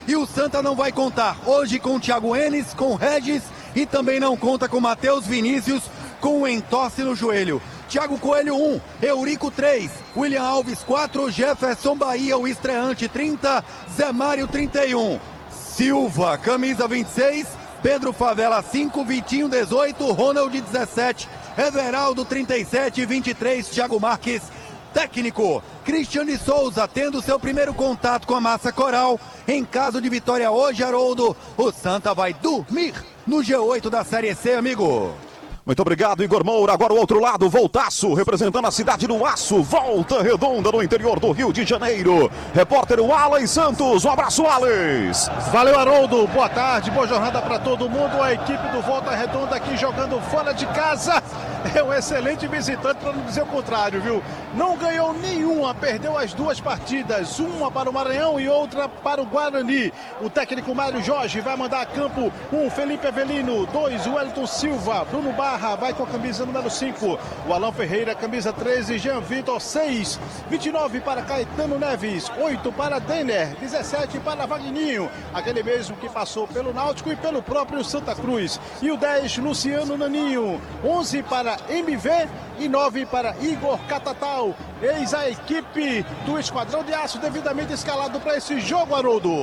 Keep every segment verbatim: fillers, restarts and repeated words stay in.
E o Santa não vai contar hoje com o Thiago Enes, com o Regis e também não conta com o Matheus Vinícius com o entorse no joelho. Thiago Coelho um, Eurico três, William Alves quatro, Jefferson Bahia, o estreante trinta, Zé Mário trinta e um, Silva, camisa vinte e seis, Pedro Favela cinco, Vitinho dezoito, Ronald dezessete, Everaldo trinta e sete, vinte e três, Thiago Marques. Técnico, Christian de Souza, tendo seu primeiro contato com a massa coral. Em caso de vitória hoje, Haroldo, o Santa vai dormir no G oito da Série C, amigo. Muito obrigado, Igor Moura. Agora o outro lado, Voltaço, representando a cidade do Aço, Volta Redonda, no interior do Rio de Janeiro. Repórter Wallace Santos, um abraço, Wallace. Valeu, Haroldo, boa tarde, boa jornada para todo mundo. A equipe do Volta Redonda aqui jogando fora de casa. É um excelente visitante, para não dizer o contrário, viu? Não ganhou nenhuma, perdeu as duas partidas, uma para o Maranhão e outra para o Guarani. O técnico Mário Jorge vai mandar a campo um Felipe Avelino, dois o Wellington Silva, Bruno Barra vai com a camisa número cinco, o Alan Ferreira, camisa treze, Jean Vitor, seis, vinte e nove para Caetano Neves, oito para Denner, dezessete para Vagninho, aquele mesmo que passou pelo Náutico e pelo próprio Santa Cruz, e o dez, Luciano Naninho, onze para M V e nove para Igor Catatal. Eis a equipe do Esquadrão de Aço devidamente escalado para esse jogo, Haroldo.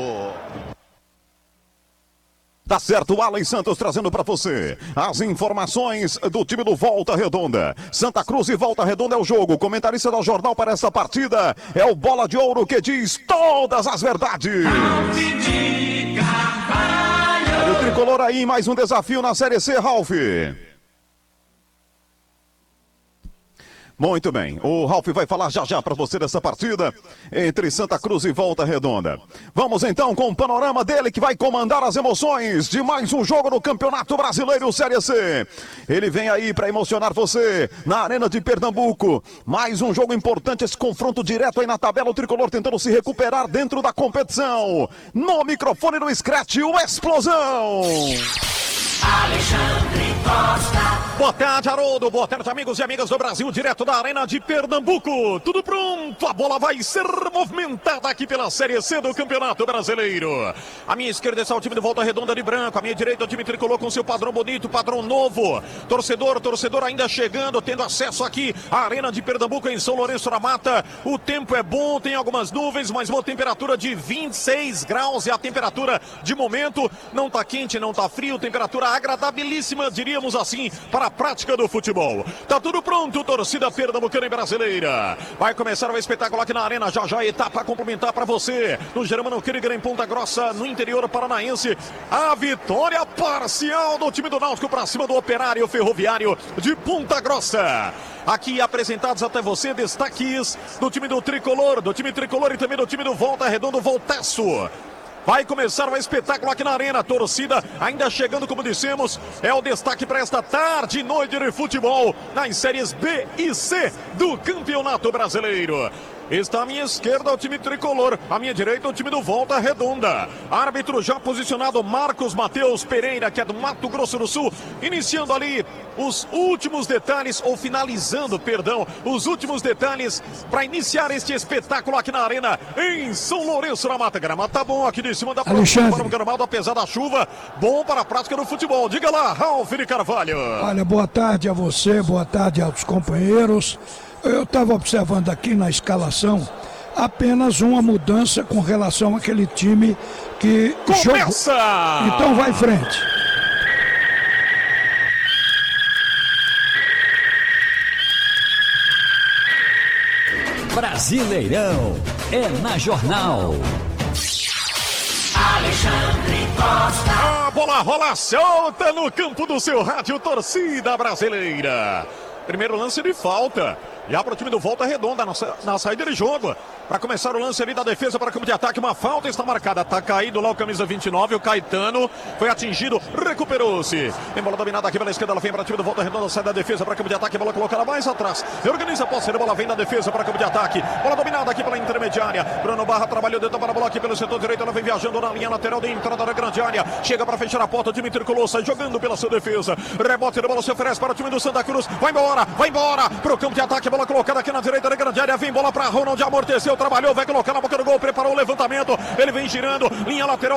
Tá certo, o Alan Santos trazendo para você as informações do time do Volta Redonda. Santa Cruz e Volta Redonda é o jogo. Comentarista do jornal para essa partida é o Bola de Ouro, que diz todas as verdades. Olha o tricolor aí, mais um desafio na Série C, Ralf. Muito bem, o Ralf vai falar já já para você dessa partida entre Santa Cruz e Volta Redonda. Vamos então com o panorama dele, que vai comandar as emoções de mais um jogo no Campeonato Brasileiro Série C. Ele vem aí para emocionar você na Arena de Pernambuco. Mais um jogo importante, esse confronto direto aí na tabela, o tricolor tentando se recuperar dentro da competição. No microfone do Scratch, o Explosão. Alexandre Costa. Boa tarde, Haroldo. Boa tarde, amigos e amigas do Brasil, direto da Arena de Pernambuco. Tudo pronto, a bola vai ser movimentada aqui pela Série C do Campeonato Brasileiro. A minha esquerda está o time de Volta Redonda de branco, a minha direita o time tricolor com seu padrão bonito, padrão novo. Torcedor, torcedor ainda chegando, tendo acesso aqui à Arena de Pernambuco em São Lourenço da Mata. O tempo é bom, tem algumas nuvens, mas uma temperatura de vinte e seis graus é a temperatura de momento. Não tá quente, não tá frio, temperatura agradabilíssima, diríamos assim, para a prática do futebol. Tá tudo pronto, torcida pernambucana e brasileira. Vai começar o espetáculo aqui na Arena, já já etapa a complementar para você. No Germano Krieger, em Ponta Grossa, no interior paranaense, a vitória parcial do time do Náutico para cima do Operário Ferroviário de Ponta Grossa. Aqui apresentados até você destaques do time do Tricolor, do time Tricolor e também do time do Volta Redonda, Voltaço. Vai começar o espetáculo aqui na Arena, a torcida ainda chegando, como dissemos, é o destaque para esta tarde e noite de futebol nas séries B e C do Campeonato Brasileiro. Está à minha esquerda o time tricolor, à minha direita o time do Volta Redonda. Árbitro já posicionado, Marcos Mateus Pereira, que é do Mato Grosso do Sul, iniciando ali os últimos detalhes, ou finalizando, perdão, os últimos detalhes para iniciar este espetáculo aqui na Arena em São Lourenço da Mata. Gramado tá bom aqui de cima da próxima para o gramado, apesar da chuva, bom para a prática do futebol. Diga lá, Ralf de Carvalho. Olha, boa tarde a você, boa tarde aos companheiros. Eu estava observando aqui na escalação apenas uma mudança com relação àquele time que começa! Jogou. Então vai em frente. Brasileirão é na Jornal. Alexandre Costa. A bola rola solta no campo do seu rádio, torcida brasileira. Primeiro lance de falta. Já para o time do Volta Redonda na, na saída de jogo. Para começar o lance ali da defesa para campo de ataque. Uma falta está marcada. Está caído lá o camisa vinte e nove. O Caetano foi atingido. Recuperou-se. Tem bola dominada aqui pela esquerda. Ela vem para o time do Volta Redonda. Sai da defesa para campo de ataque. Bola colocada mais atrás. Organiza a posse. A bola vem da defesa para campo de ataque. Bola dominada aqui pela intermediária. Bruno Barra trabalhou dentro para a bola aqui pelo setor direito. Ela vem viajando na linha lateral de entrada da grande área. Chega para fechar a porta. O time tricolor sai jogando pela sua defesa. Rebote da bola se oferece para o time do Santa Cruz. Vai embora. Vai embora. Para o campo de ataque. bola colocada aqui na direita da grande área, vem bola para Ronald, amorteceu, trabalhou, vai colocar na boca do gol, preparou o levantamento, ele vem girando, linha lateral